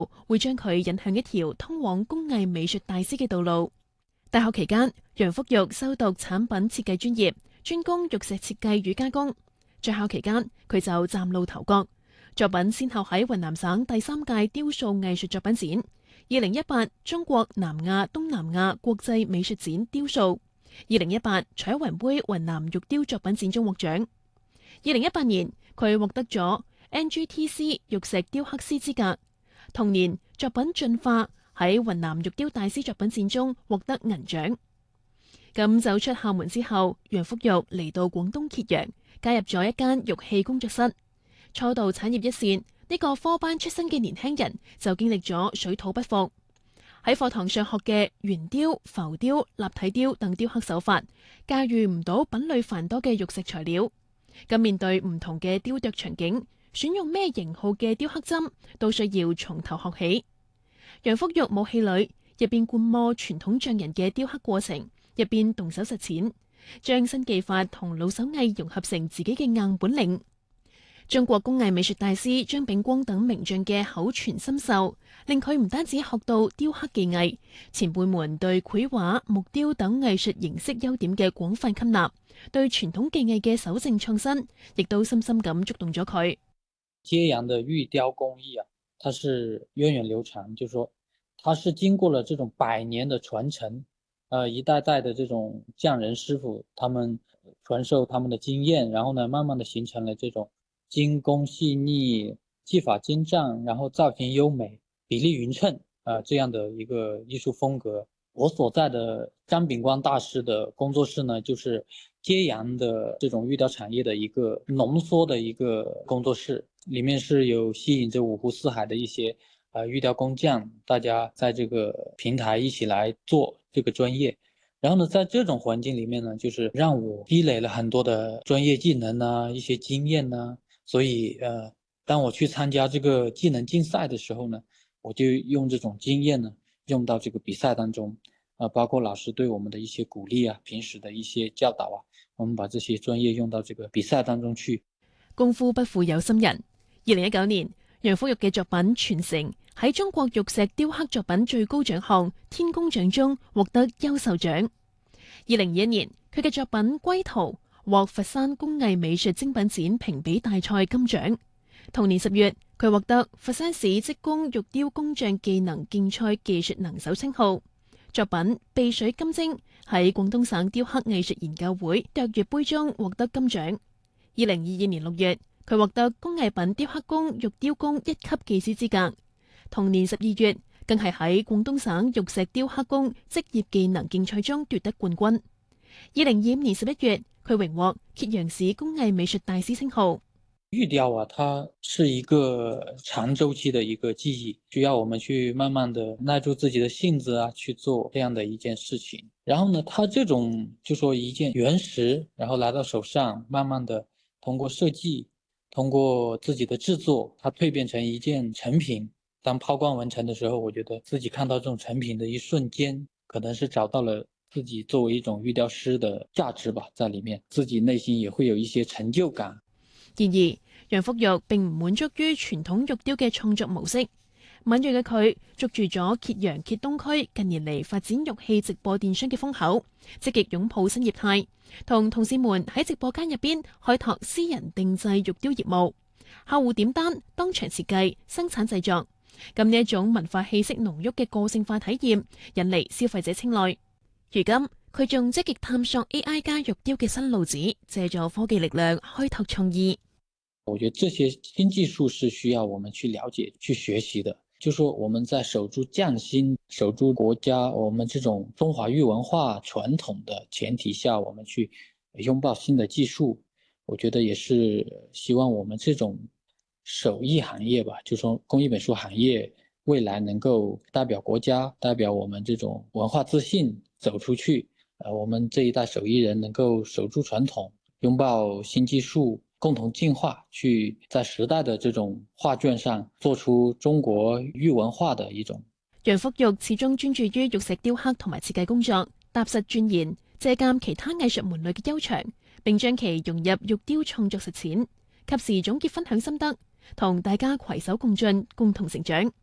會將佢引向一條通往工藝美術大師嘅道路。大學期間，楊福玉修讀產品設計專業，專攻玉石設計與加工。在校期間，佢就嶄露頭角，作品先後喺雲南省第3屆雕塑藝術作品展、2018中國南亞東南亞國際美術展雕塑、2018彩雲杯雲南玉雕作品展中獲獎。2018年，佢獲得咗 NGTC 玉石雕刻師資格。同年，作品進化喺雲南玉雕大師作品展中獲得銀獎。咁走出校門之後，楊福玉嚟到廣東揭陽，加入咗一間玉器工作室。初到產業一線，呢個科班出身嘅年輕人就經歷咗水土不服。喺課堂上學嘅圓雕、浮雕、立體雕等雕刻手法，駕馭唔到品類繁多嘅玉石材料。咁面對唔同嘅雕琢場景，選用咩型號嘅雕刻針，都需要從頭學起。楊福玉冇氣餒，一邊觀摩傳統匠人嘅雕刻過程，一邊動手實踐，將新技法同老手藝融合成自己嘅硬本領。中國工藝美術大師張炳光等名匠嘅口傳心授，令佢唔單止學到雕刻技藝，前輩們對繪畫、木雕等藝術形式優點嘅廣泛吸納，對傳統技藝嘅守正創新，亦都深深咁觸動咗佢。 揭陽的玉雕工藝啊，它是源遠流長，就是說它是經過了這種100年的傳承，一代代的這種匠人師傅，他們傳授他們的經驗，然後呢，慢慢的形成了這種精工細膩、技法精湛，然後造型優美、比例勻稱這樣的一個藝術風格。我所在的張炳光大師的工作室呢，就是揭陽的這種玉雕產業的一個濃縮的一個工作室，裡面是有吸引着五湖四海的一些玉雕工匠，大家在這個平台一起來做這個專業。然後呢，在這種環境裡面呢，就是讓我積累了很多的專業技能啊，一些經驗啊。所以當我去參加這個技能競賽的時候呢，我就用這種經驗呢，用到這個比賽當中，包括老師對我們的一些鼓勵啊，平時的一些教導啊，我們把這些專業用到這個比賽當中去。 功夫不負有心人。2019年，楊福玉嘅作品《傳承》喺中國玉石雕刻作品最高獎項天工獎中獲得優秀獎。2021年，佢嘅作品《歸途》獲佛山工藝美術精品展評比大賽金獎。同年10月，佢獲得佛山市職工玉雕工匠技能競賽技術能手稱號。作品《碧水金睛》喺廣東省雕刻藝術研究會卓越杯中獲得金獎。2022年6月，佢獲得工藝品雕刻工玉雕工1級技師資格。同年12月，更係喺廣東省玉石雕刻工職業技能競賽中奪得冠軍。2025年11月，佢榮獲揭陽市工藝美術大師稱號。 玉雕啊，它是一個長週期的一個技藝，需要我們去慢慢的耐住自己的性子啊，去做這樣的一件事情。然後呢，它這種就說一件原石，然後來到手上，慢慢的通過設計，通過自己的製作，它蛻變成一件成品。當拋光完成的時候，我覺得自己看到這種成品的一瞬間，可能是找到了自己作為一種玉雕師的價值吧，在裡面，自己內心也會有一些成就感。 然而，楊福玉並唔滿足於傳統玉雕嘅創作模式，敏銳嘅佢捉住咗揭陽揭東區近年嚟發展玉器直播電商嘅風口，積極擁抱新業態，同同事們喺直播間入邊開拓私人定製玉雕業務，客戶點單當場設計生產製作，咁呢一種文化氣息濃郁嘅個性化體驗引嚟消費者青睞。如今佢仲積極探索 AI 加玉雕嘅新路子，借助科技力量開拓創意。 我覺得這些新技術是需要我們去了解、去學習的。就說我們在守住匠心、守住國家我們這種中華玉文化傳統的前提下，我們去擁抱新的技術。我覺得也是希望我們這種手藝行業吧，就說工藝美術行業未來能夠代表國家、代表我們這種文化自信走出去。我們這一代手藝人能夠守住傳統，擁抱新技術，共同進化，去在時代的這種畫卷上做出中國玉文化的一種。 楊福玉始終專注於玉石雕刻同埋設計工作，踏實鑽研，借鑒其他藝術門類嘅優長，並將其融入玉雕創作實踐，及時總結分享心得，同大家攜手共進，共同成長。